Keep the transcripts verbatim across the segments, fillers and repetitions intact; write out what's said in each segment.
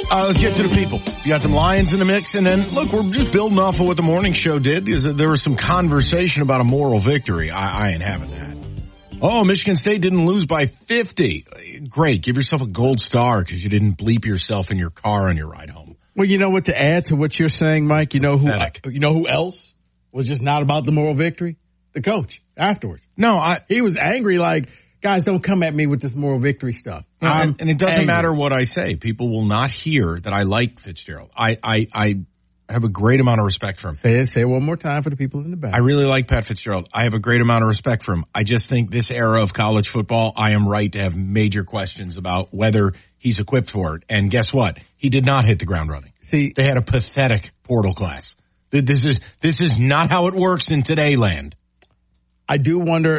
Uh, let's get to the people. You got some Lions in the mix, and then, look, we're just building off of what the morning show did, is that there was some conversation about a moral victory. I, I ain't having that. Oh, Michigan State didn't lose by fifty. Great. Give yourself a gold star because you didn't bleep yourself in your car on your ride home. Well, you know what, to add to what you're saying, Mike, you know who, Pathetic. you know who else was just not about the moral victory? The coach afterwards. No, I, He was angry like, guys, don't come at me with this moral victory stuff. No, and, and it doesn't angry. matter what I say. People will not hear that I like Fitzgerald. I, I, I have a great amount of respect for him. Say it, say it one more time for the people in the back. I really like Pat Fitzgerald. I have a great amount of respect for him. I just think this era of college football, I am right to have major questions about whether he's equipped for it. And guess what? He did not hit the ground running. See, they had a pathetic portal class. This is, this is not how it works in today land. I do wonder,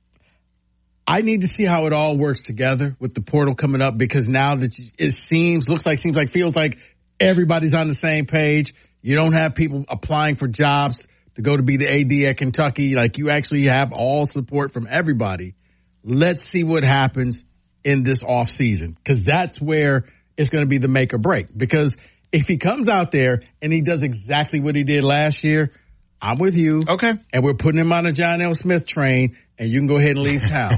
I need to see how it all works together with the portal coming up, because now that it seems, looks like, seems like, feels like everybody's on the same page. You don't have people applying for jobs to go to be the A D at Kentucky. Like, you actually have all support from everybody. Let's see what happens in this off season, because that's where it's going to be the make or break. Because if he comes out there and he does exactly what he did last year, I'm with you. Okay. And we're putting him on a John L. Smith train, and you can go ahead and leave town.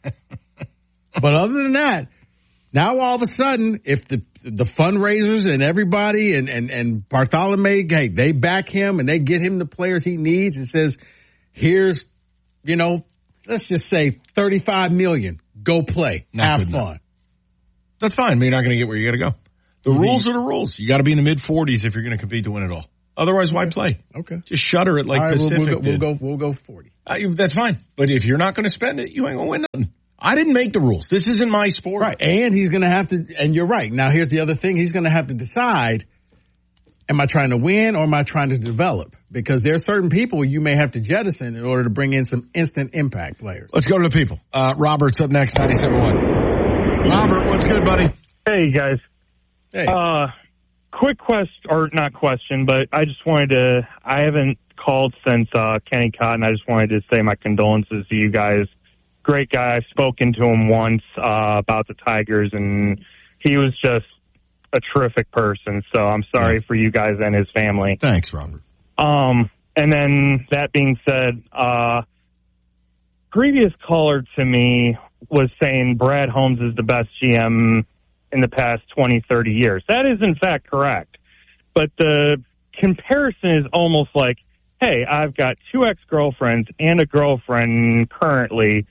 But other than that, now all of a sudden, if the the fundraisers and everybody and, and, and Bartholomew, hey, they back him and they get him the players he needs and says, here's, you know, let's just say thirty-five million. Go play. Not Have good fun. enough. That's fine. But you're not going to get where you got to go. The mm-hmm. rules are the rules. You got to be in the mid forties if you're going to compete to win it all. Otherwise, why play? Okay. Just shutter it like all right, Pacific we'll, we'll, go, did. we'll go. We'll go forty. Uh, that's fine. But if you're not going to spend it, you ain't going to win nothing. I didn't make the rules. This isn't my sport. Right. And he's going to have to, and you're right. Now, here's the other thing. He's going to have to decide, am I trying to win or am I trying to develop? Because there are certain people you may have to jettison in order to bring in some instant impact players. Let's go to the people. Uh, Robert's up next, ninety-seven point one. Robert, what's good, buddy? Hey, guys. Hey. Uh, quick question, or not question, but I just wanted to, I haven't called since uh, Kenny Cotton. I just wanted to say my condolences to you guys. Great guy. I've spoken to him once uh, about the Tigers, and he was just a terrific person. So I'm sorry yeah. for you guys and his family. Thanks, Robert. Um, and then that being said, uh, previous caller to me was saying Brad Holmes is the best G M in the past twenty, thirty years. That is, in fact, correct. But the comparison is almost like, hey, I've got two ex-girlfriends and a girlfriend currently.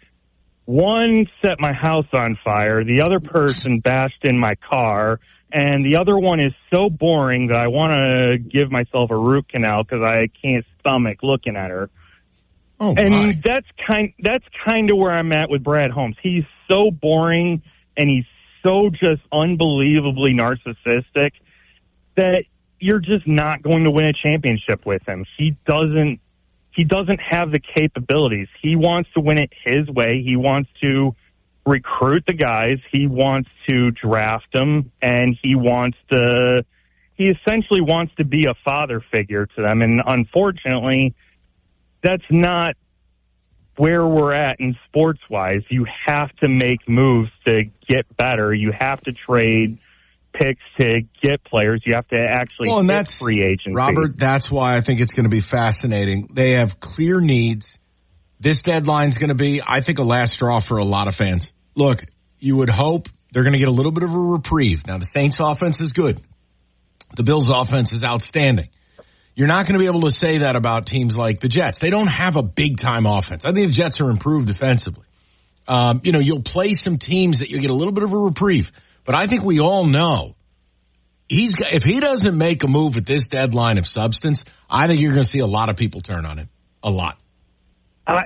One set my house on fire. The other person bashed in my car. And the other one is so boring that I want to give myself a root canal because I can't stomach looking at her. Oh, and my. that's kind that's kind of where I'm at with Brad Holmes. He's so boring and he's so just unbelievably narcissistic that you're just not going to win a championship with him. He doesn't he doesn't have the capabilities. He wants to win it his way. He wants to recruit the guys. He wants to draft them, and he wants to he essentially wants to be a father figure to them. And unfortunately, that's not where we're at in sports-wise. You have to make moves to get better. You have to trade picks to get players. You have to actually well, and get that's, free agency. Robert, that's why I think it's going to be fascinating. They have clear needs. This deadline's going to be, I think, a last straw for a lot of fans. Look, you would hope they're going to get a little bit of a reprieve. Now, the Saints' offense is good. The Bills' offense is outstanding. You're not going to be able to say that about teams like the Jets. They don't have a big-time offense. I think the Jets are improved defensively. Um, you know, you'll play some teams that you get a little bit of a reprieve. But I think we all know he's if he doesn't make a move at this deadline of substance, I think you're going to see a lot of people turn on him. A lot. I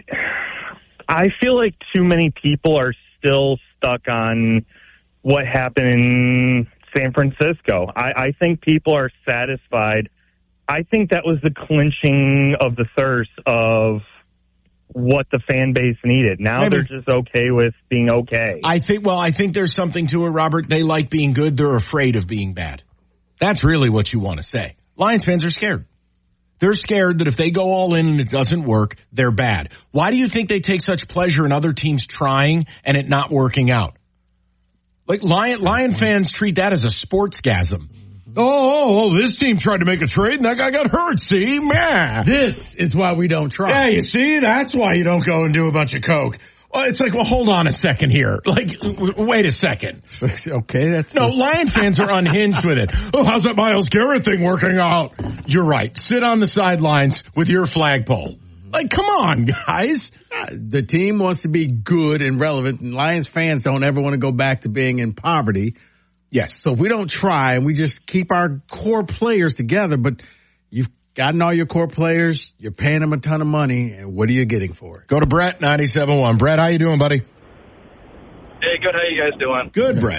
I feel like too many people are still stuck on what happened in San Francisco. I, I think people are satisfied. I think that was the clinching of the thirst of what the fan base needed. Now Maybe. They're just okay with being okay. I think, well, I think there's something to it, Robert. They like being good. They're afraid of being bad. That's really what you want to say. Lions fans are scared. They're scared that if they go all in and it doesn't work, they're bad. Why do you think they take such pleasure in other teams trying and it not working out? Like Lion, Lion fans treat that as a sportsgasm. Oh, oh, oh, this team tried to make a trade and that guy got hurt. See, man. This is why we don't try. Yeah, you see, that's why you don't go and do a bunch of coke. Well, it's like, well, hold on a second here. Like, w- wait a second. Okay, that's no. Lion fans are unhinged with it. Oh, how's that Myles Garrett thing working out? You're right. Sit on the sidelines with your flagpole. Like, come on, guys. The team wants to be good and relevant, and Lions fans don't ever want to go back to being in poverty. Yes. So if we don't try and we just keep our core players together, but you've gotten all your core players, you're paying them a ton of money, and what are you getting for it? Go to Brett, ninety-seven point one. Brett, how you doing, buddy? Hey, good. How you guys doing? Good, Brett.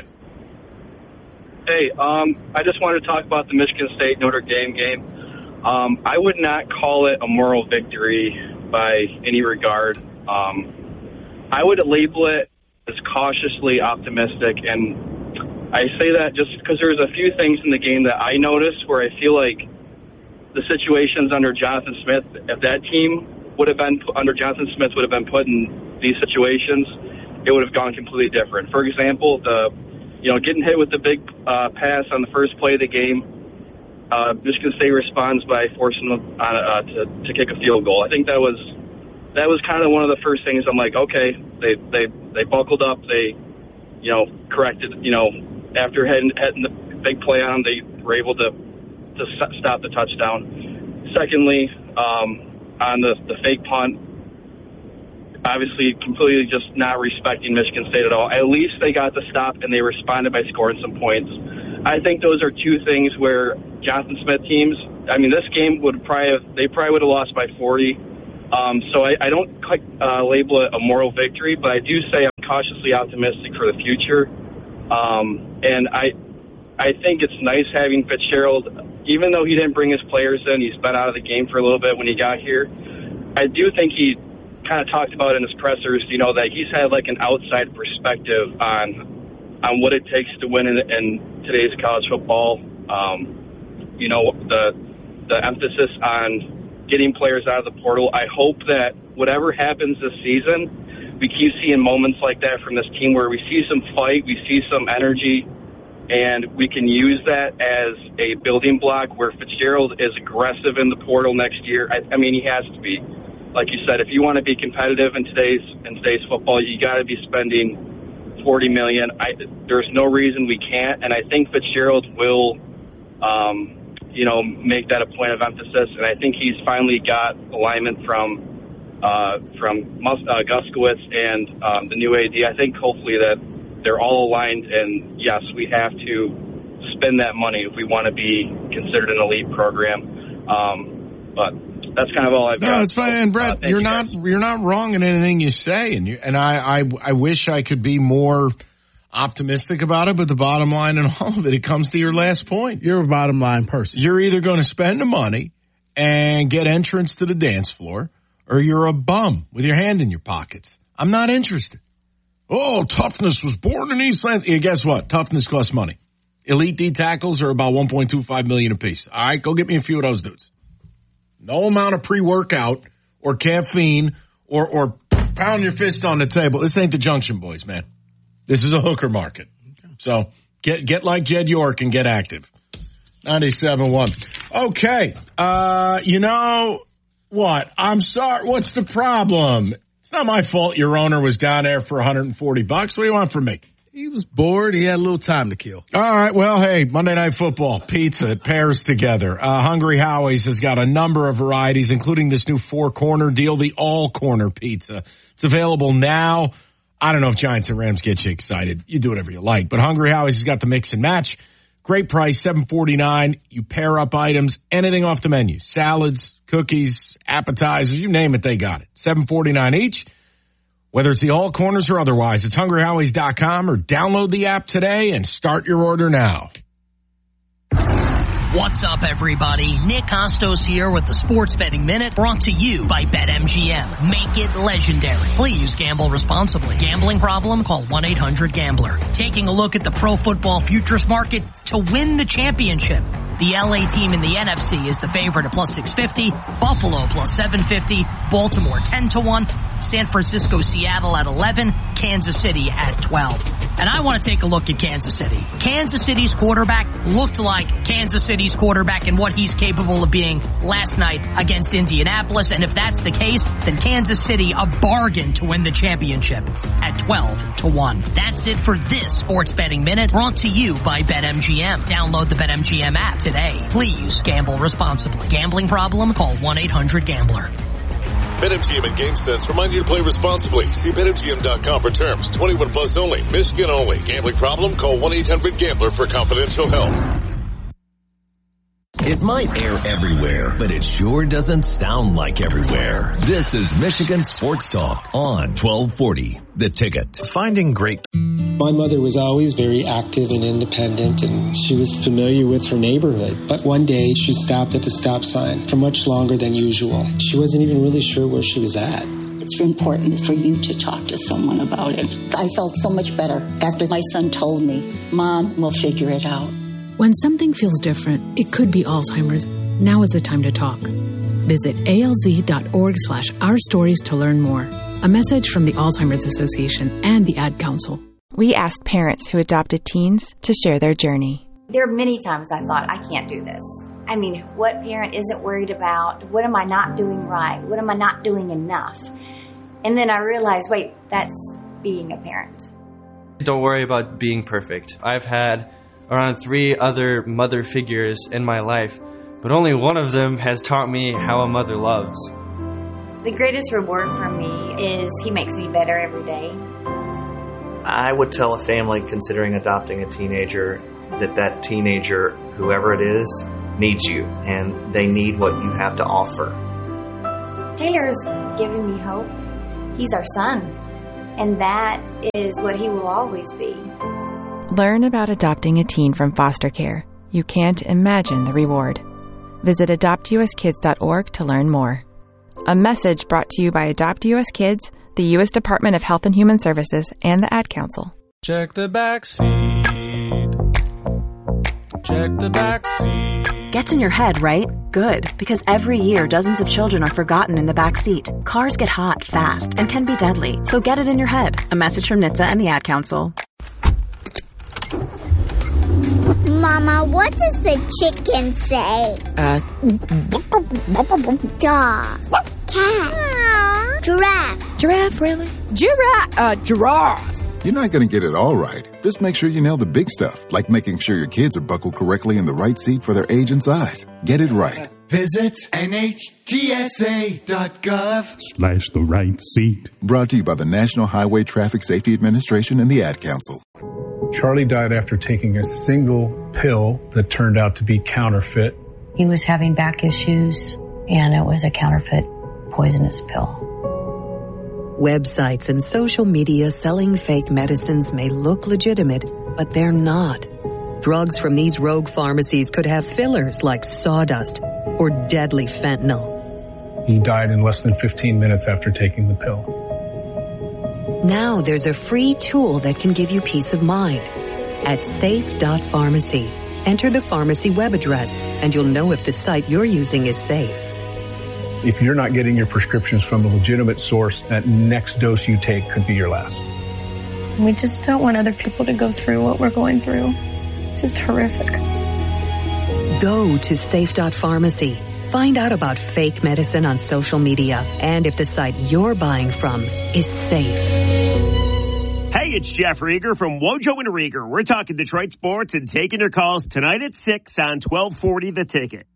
Hey, um, I just wanted to talk about the Michigan State Notre Dame game. Um, I would not call it a moral victory by any regard. Um, I would label it as cautiously optimistic, and I say that just because there's a few things in the game that I noticed where I feel like the situations under Jonathan Smith, if that team would have been under Jonathan Smith would have been put in these situations, it would have gone completely different. For example, the you know getting hit with the big uh, pass on the first play of the game, uh, Michigan State responds by forcing them on, uh, to to kick a field goal. I think that was that was kind of one of the first things. I'm like, okay, they they they buckled up, they you know corrected, you know. After heading, heading the big play on them, they were able to, to stop the touchdown. Secondly, um, on the, the fake punt, obviously completely just not respecting Michigan State at all. At least they got the stop and they responded by scoring some points. I think those are two things where Jonathan Smith teams, I mean, this game would probably have, they probably would have lost by forty. Um, so I, I don't uh, label it a moral victory, but I do say I'm cautiously optimistic for the future. Um, and I, I think it's nice having Fitzgerald, even though he didn't bring his players in, he's been out of the game for a little bit when he got here. I do think he kind of talked about in his pressers, you know, that he's had like an outside perspective on, on what it takes to win in, in today's college football. Um, you know, the, the emphasis on getting players out of the portal. I hope that whatever happens this season, we keep seeing moments like that from this team where we see some fight, we see some energy, and we can use that as a building block where Fitzgerald is aggressive in the portal next year. I, I mean, he has to be. Like you said, if you want to be competitive in today's in today's football, you got to be spending forty million dollars. I, there's no reason we can't, and I think Fitzgerald will, um, you know, make that a point of emphasis. And I think he's finally got alignment from. Uh, from uh, Guskowitz and um, the new A D. I think hopefully that they're all aligned, and yes, we have to spend that money if we want to be considered an elite program. Um, but that's kind of all I've got. No, it's fine. And Brett, uh, you're you not guys. you're not wrong in anything you say, and you, and I, I I wish I could be more optimistic about it, but the bottom line in all of it, it comes to your last point. You're a bottom line person. You're either going to spend the money and get entrance to the dance floor, or you're a bum with your hand in your pockets. I'm not interested. Oh, toughness was born in East Lansing. Yeah, guess what? Toughness costs money. Elite D tackles are about one point two five million dollars a piece. All right, go get me a few of those dudes. No amount of pre-workout or caffeine or, or pound your fist on the table. This ain't the Junction Boys, man. This is a hooker market. So get, get like Jed York and get active. ninety-seven point one. Okay. Uh, you know, What? I'm sorry. What's the problem? It's not my fault your owner was down there for one hundred forty bucks. What do you want from me? He was bored. He had a little time to kill. All right. Well, hey, Monday Night Football, pizza, it pairs together. Uh, Hungry Howie's has got a number of varieties, including this new four-corner deal, the all-corner pizza. It's available now. I don't know if Giants and Rams get you excited. You do whatever you like. But Hungry Howie's has got the mix and match. Great price, seven forty-nine. You pair up items, anything off the menu. Salads, cookies, appetizers, you name it, they got it. seven forty-nine each. Whether it's the all corners or otherwise, it's hungry howies dot com or download the app today and start your order now. What's up, everybody? Nick Costos here with the Sports Betting Minute, brought to you by BetMGM. Make it legendary. Please gamble responsibly. Gambling problem? Call one eight hundred gambler. Taking a look at the pro football futures market to win the championship. The L A team in the N F C is the favorite at plus six fifty, Buffalo plus seven fifty, Baltimore ten to one, San Francisco, Seattle at eleven, Kansas City at twelve. And I want to take a look at Kansas City. Kansas City's quarterback looked like Kansas City's quarterback and what he's capable of being last night against Indianapolis. And if that's the case, then Kansas City a bargain to win the championship at twelve to one. That's it for this Sports Betting Minute, brought to you by BetMGM. Download the BetMGM app today. Please gamble responsibly. Gambling problem? Call one eight hundred gambler. BetMGM and GameSense remind you to play responsibly. See Bet M G M dot com for terms. twenty-one plus only. Michigan only. Gambling problem? Call one eight hundred gambler for confidential help. It might air everywhere, but it sure doesn't sound like everywhere. This is Michigan Sports Talk on twelve forty The Ticket. Finding great... My mother was always very active and independent, and she was familiar with her neighborhood. But one day, she stopped at the stop sign for much longer than usual. She wasn't even really sure where she was at. It's important for you to talk to someone about it. I felt so much better after my son told me, Mom, we'll figure it out. When something feels different, it could be Alzheimer's. Now is the time to talk. Visit alz.org slash our stories to learn more. A message from the Alzheimer's Association and the Ad Council. We asked parents who adopted teens to share their journey. There are many times I thought, I can't do this. I mean, what parent isn't worried about? What am I not doing right? What am I not doing enough? And then I realized, wait, that's being a parent. Don't worry about being perfect. I've had around three other mother figures in my life, but only one of them has taught me how a mother loves. The greatest reward for me is he makes me better every day. I would tell a family considering adopting a teenager that that teenager, whoever it is, needs you, and they need what you have to offer. Taylor's given me hope. He's our son, and that is what he will always be. Learn about adopting a teen from foster care. You can't imagine the reward. Visit adopt u s kids dot org to learn more. A message brought to you by Adopt U S Kids, the U S Department of Health and Human Services, and the Ad Council. Check the back seat. Check the back seat. Gets in your head, right? Good, because every year dozens of children are forgotten in the back seat. Cars get hot fast and can be deadly, so get it in your head. A message from N H T S A and the Ad Council. Mama, what does the chicken say? Uh, dog, cat, giraffe. Giraffe, really? Giraffe, uh, giraffe. You're not going to get it all right. Just make sure you nail the big stuff, like making sure your kids are buckled correctly in the right seat for their age and size. Get it right. Visit N H T S A dot gov slash the right seat. Brought to you by the National Highway Traffic Safety Administration and the Ad Council. Charlie died after taking a single pill that turned out to be counterfeit. He was having back issues, and it was a counterfeit poisonous pill. Websites and social media selling fake medicines may look legitimate, but they're not. Drugs from these rogue pharmacies could have fillers like sawdust or deadly fentanyl. He died in less than fifteen minutes after taking the pill. Now there's a free tool that can give you peace of mind. At safe dot pharmacy, enter the pharmacy web address, and you'll know if the site you're using is safe. If you're not getting your prescriptions from a legitimate source, that next dose you take could be your last. We just don't want other people to go through what we're going through. It's just horrific. Go to safe dot pharmacy. Find out about fake medicine on social media and if the site you're buying from is safe. Hey, it's Jeff Rieger from Wojo and Rieger. We're talking Detroit sports and taking your calls tonight at six on twelve forty The Ticket.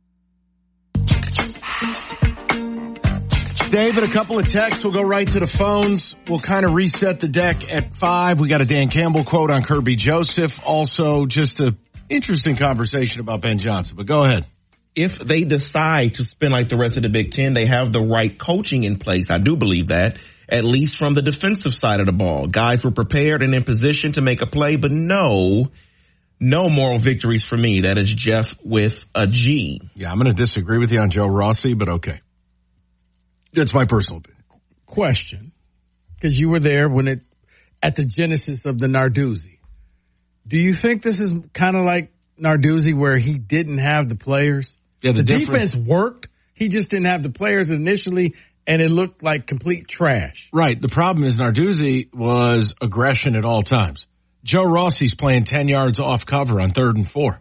David, a couple of texts. We'll go right to the phones. We'll kind of reset the deck at five. We got a Dan Campbell quote on Kirby Joseph. Also, just an interesting conversation about Ben Johnson. But go ahead. If they decide to spend like the rest of the Big Ten, they have the right coaching in place. I do believe that, at least from the defensive side of the ball. Guys were prepared and in position to make a play, but no, no moral victories for me. That is Jeff with a G. Yeah, I'm going to disagree with you on Joe Rossi, but okay. That's my personal opinion. Question, because you were there when it, at the genesis of the Narduzzi. Do you think this is kind of like Narduzzi where he didn't have the players? Yeah, the, the defense worked. He just didn't have the players initially, and it looked like complete trash. Right. The problem is Narduzzi was aggression at all times. Joe Rossi's playing ten yards off cover on third and four.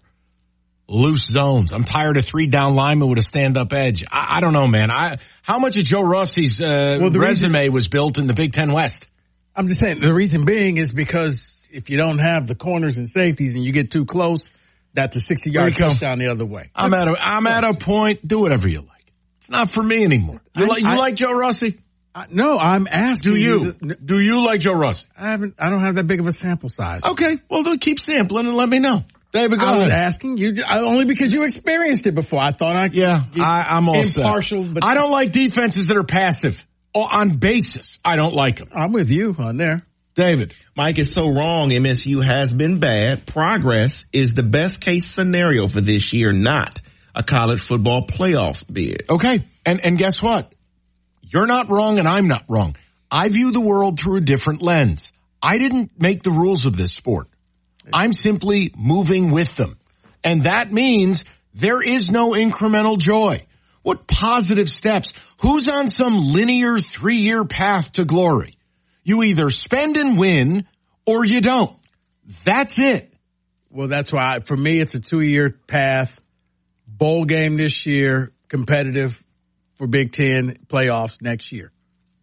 Loose zones. I'm tired of three down linemen with a stand-up edge. I, I don't know, man. I How much of Joe Rossi's uh, well, resume reason, was built in the Big Ten West? I'm just saying the reason being is because if you don't have the corners and safeties and you get too close, that's a sixty-yard touchdown the other way. I'm at a I'm at a point. Do whatever you like. It's not for me anymore. You I, like you I, like Joe Rossi? I, no, I'm asking. Do you? you do you like Joe Rossi? I haven't. I don't have that big of a sample size. Okay, well then keep sampling and let me know. David, go I ahead. was asking you I, only because you experienced it before. I thought I yeah. I, I'm all impartial, set. But I don't like defenses that are passive on basis. I don't like them. I'm with you on there. David. Mike is so wrong. M S U has been bad. Progress is the best case scenario for this year, not a college football playoff bid. Okay. And and guess what? You're not wrong and I'm not wrong. I view the world through a different lens. I didn't make the rules of this sport. I'm simply moving with them. And that means there is no incremental joy. What positive steps? Who's on some linear three-year path to glory? You either spend and win or you don't. That's it. Well, that's why, for me, it's a two-year path. Bowl game this year, competitive for Big Ten playoffs next year.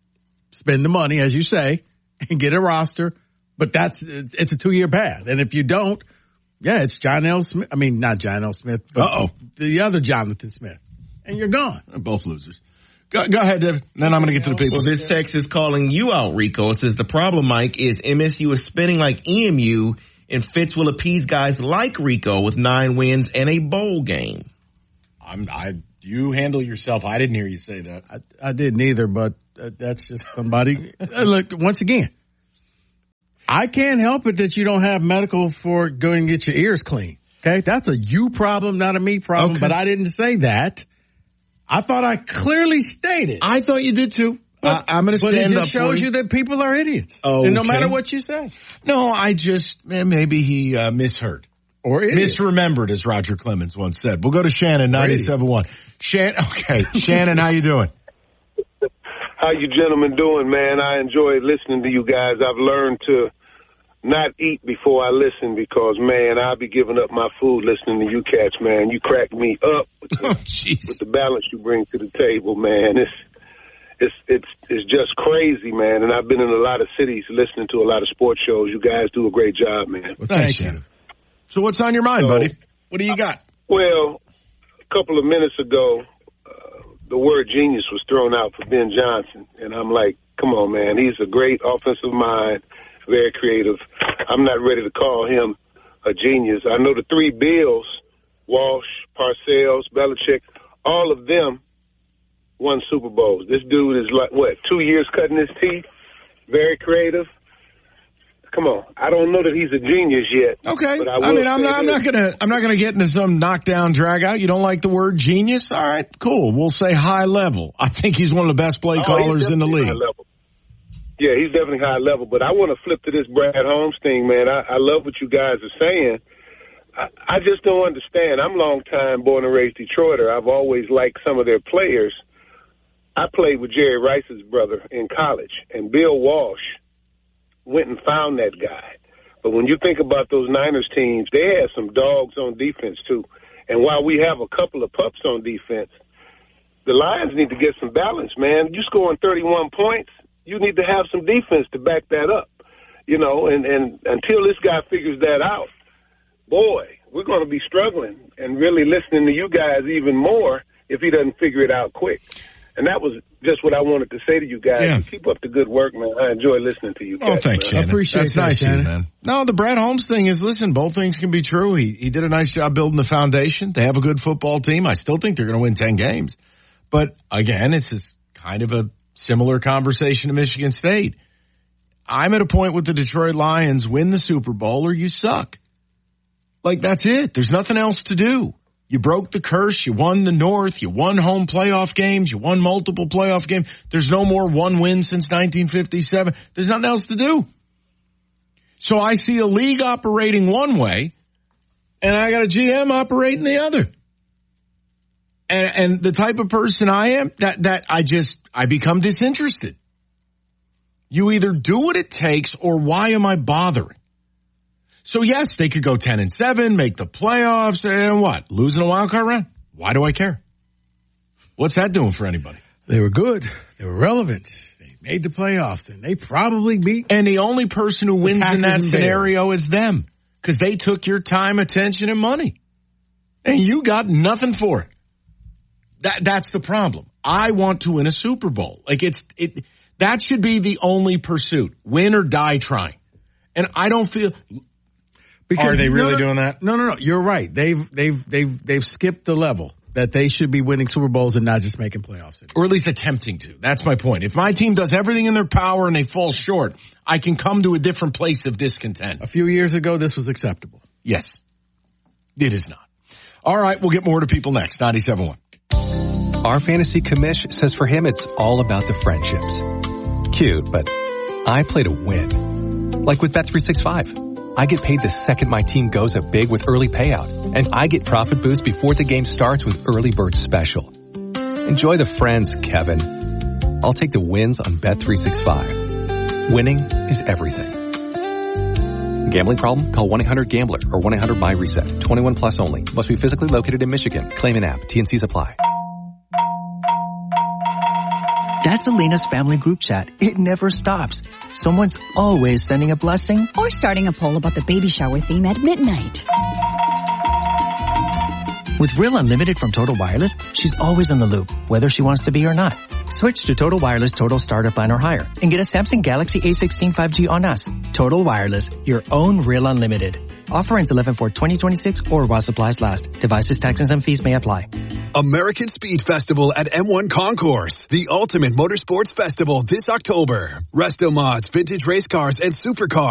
Spend the money, as you say, and get a roster. But that's, it's a two-year path. And if you don't, yeah, it's John L. Smith. I mean, not John L. Smith, but Uh-oh. the other Jonathan Smith. And you're gone. They're both losers. Go, go ahead, David. Then I'm going to get to the people. Well, this text is calling you out, Rico. It says the problem, Mike, is M S U is spinning like E M U, and Fitz will appease guys like Rico with nine wins and a bowl game. I'm, I, you handle yourself. I didn't hear you say that. I, I didn't either, but uh, that's just somebody. uh, look, once again, I can't help it that you don't have medical for going to get your ears clean. Okay, that's a you problem, not a me problem. Okay. But I didn't say that. I thought I clearly stated. I thought you did too. But, uh, I'm going to stand up. But it just up shows you that people are idiots. Oh, and no matter what you say. No, I just man, maybe he uh, misheard or idiot. misremembered, as Roger Clemens once said. We'll go to Shannon, ninety-seven point one. Shannon, okay, Shannon, how you doing? How you gentlemen doing, man? I enjoy listening to you guys. I've learned to not eat before I listen because, man, I'll be giving up my food listening to you cats, man. You crack me up with the, oh, with the balance you bring to the table, man. It's it's it's it's just crazy, man. And I've been in a lot of cities listening to a lot of sports shows. You guys do a great job, man. Well, thanks, Shannon. So what's on your mind, so, buddy? What do you got? Well, a couple of minutes ago, uh, the word genius was thrown out for Ben Johnson. And I'm like, come on, man. He's a great offensive mind. Very creative. I'm not ready to call him a genius. I know the three Bills, Walsh, Parcells, Belichick, all of them won Super Bowls. This dude is like, what, two years cutting his teeth? Very creative. Come on. I don't know that he's a genius yet. Okay. But I, I mean, I'm not, I'm not gonna, I'm not gonna get into some knockdown drag out. You don't like the word genius? All right, cool. We'll say high level. I think he's one of the best play oh, callers in the league. Yeah, he's definitely high level. But I want to flip to this Brad Holmes thing, man. I, I love what you guys are saying. I, I just don't understand. I'm a long-time born and raised Detroiter. I've always liked some of their players. I played with Jerry Rice's brother in college, and Bill Walsh went and found that guy. But when you think about those Niners teams, they had some dogs on defense, too. And while we have a couple of pups on defense, the Lions need to get some balance, man. You scoring thirty-one points, you need to have some defense to back that up, you know, and, and until this guy figures that out, boy, we're going to be struggling and really listening to you guys even more if he doesn't figure it out quick. And that was just what I wanted to say to you guys. Yeah. Keep up the good work, man. I enjoy listening to you guys. Oh, thanks, man. Shannon. I appreciate That's that, nice Shannon. of you, man. No, the Brad Holmes thing is, listen, both things can be true. He he did a nice job building the foundation. They have a good football team. I still think they're going to win ten games. But, again, it's just kind of a similar conversation to Michigan State. I'm at a point with the Detroit Lions, win the Super Bowl or you suck. Like, that's it. There's nothing else to do. You broke the curse. You won the North. You won home playoff games. You won multiple playoff games. There's no more one win since nineteen fifty-seven. There's nothing else to do. So I see a league operating one way, and I got a G M operating the other. And, and the type of person I am, that, that I just, I become disinterested. You either do what it takes or why am I bothering? So yes, they could go ten and seven, make the playoffs, and what? Losing a wild card round? Why do I care? What's that doing for anybody? They were good. They were relevant. They made the playoffs, and they probably beat. And the only person who wins in that scenario is them, because they took your time, attention, and money, and you got nothing for it. That that's the problem. I want to win a Super Bowl. Like it's it. That should be the only pursuit: win or die trying. And I don't feel. Because Are they really no, no, doing that? No, no, no. You're right. They've they've they've they've skipped the level that they should be winning Super Bowls and not just making playoffs. Or at least attempting to. That's my point. If my team does everything in their power and they fall short, I can come to a different place of discontent. A few years ago, this was acceptable. Yes. It is not. All right, we'll get more to people next. ninety-seven point one. Our fantasy commish says for him it's all about the friendships. Cute, but I play to win. Like with Bet three sixty-five. I get paid the second my team goes up big with early payout, and I get profit boost before the game starts with early bird special. Enjoy the friends, Kevin. I'll take the wins on Bet three sixty-five. Winning is everything. Gambling problem? Call one eight hundred gambler or one eight hundred my reset. twenty-one plus only. Must be physically located in Michigan. Claim an app. T and Cs apply. That's Elena's family group chat. It never stops. Someone's always sending a blessing or starting a poll about the baby shower theme at midnight. With Real Unlimited from Total Wireless, she's always in the loop, whether she wants to be or not. Switch to Total Wireless Total Starter Plan or higher and get a Samsung Galaxy A sixteen five G on us. Total Wireless, your own Real Unlimited. Offer ends eleven four twenty twenty-six or while supplies last. Devices, taxes, and fees may apply. American Speed Festival at M one Concourse, the ultimate motorsports festival this October. Resto mods, vintage race cars, and supercars.